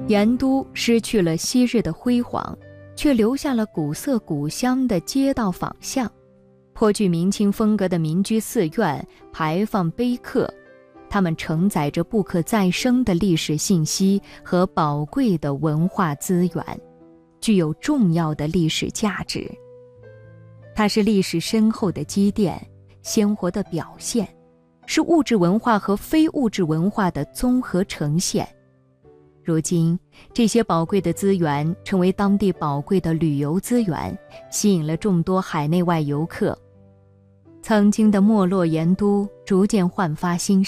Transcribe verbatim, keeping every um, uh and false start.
盐都失去了昔日的辉煌，却留下了古色古香的街道坊巷，颇具明清风格的民居寺院排放碑刻，它们承载着不可再生的历史信息和宝贵的文化资源，具有重要的历史价值。它是历史深厚的积淀，鲜活的表现，是物质文化和非物质文化的综合呈现。如今，这些宝贵的资源成为当地宝贵的旅游资源，吸引了众多海内外游客。曾经的没落盐都逐渐焕发新